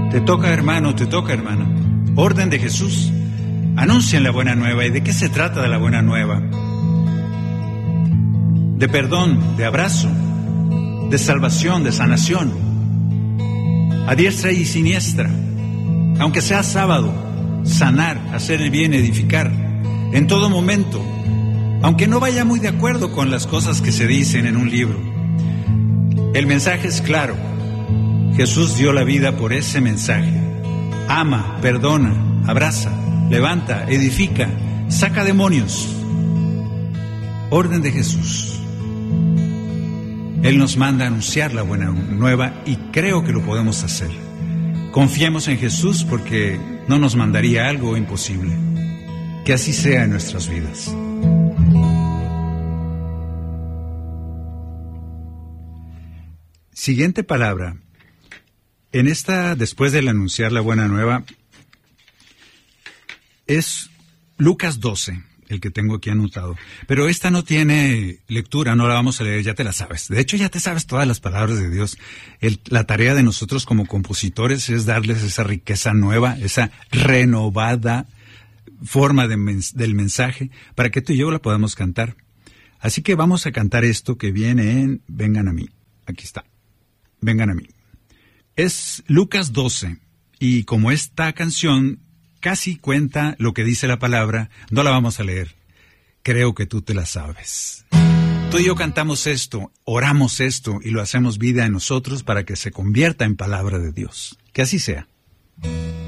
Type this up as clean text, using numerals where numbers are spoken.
Te toca, hermano, te toca, hermana. Orden de Jesús. Anuncien la buena nueva. ¿Y de qué se trata de la buena nueva? De perdón, de abrazo, de salvación, de sanación. A diestra y siniestra. Aunque sea sábado, sanar, hacer el bien, edificar. En todo momento. Aunque no vaya muy de acuerdo con las cosas que se dicen en un libro. El mensaje es claro. Jesús dio la vida por ese mensaje. Ama, perdona, abraza, levanta, edifica, saca demonios. Orden de Jesús. Él nos manda a anunciar la buena nueva y creo que lo podemos hacer. Confiemos en Jesús porque no nos mandaría algo imposible. Que así sea en nuestras vidas. Siguiente palabra. En esta, después del anunciar la buena nueva, es Lucas 12, el que tengo aquí anotado. Pero esta no tiene lectura, no la vamos a leer, ya te la sabes. De hecho, ya te sabes todas las palabras de Dios. La tarea de nosotros como compositores es darles esa riqueza nueva, esa renovada forma del mensaje, para que tú y yo la podamos cantar. Así que vamos a cantar esto que viene en Vengan a mí. Aquí está. Vengan a mí. Es Lucas 12, y como esta canción casi cuenta lo que dice la palabra, no la vamos a leer. Creo que tú te la sabes. Tú y yo cantamos esto, oramos esto, y lo hacemos vida en nosotros para que se convierta en palabra de Dios. Que así sea.